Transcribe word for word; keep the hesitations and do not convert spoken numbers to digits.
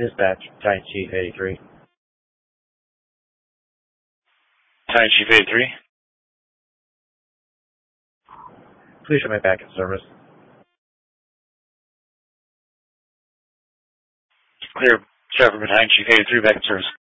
Dispatch, Battalion Chief eighty-three. Battalion Chief eighty-three. Please show me back in service. Clear. Traffic Battalion Chief eighty-three, back in service.